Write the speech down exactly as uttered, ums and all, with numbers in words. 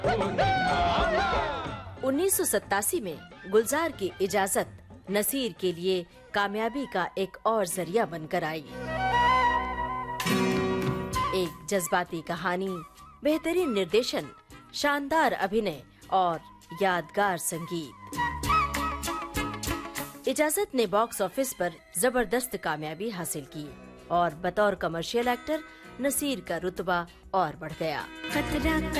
उन्नीस सौ सत्तासी में गुलजार की इजाजत नसीर के लिए कामयाबी का एक और जरिया बनकर आई। एक जज्बाती कहानी, बेहतरीन निर्देशन, शानदार अभिनय और यादगार संगीत। इजाजत ने बॉक्स ऑफिस पर जबरदस्त कामयाबी हासिल की और बतौर कमर्शियल एक्टर नसीर का रुतबा और बढ़ गया।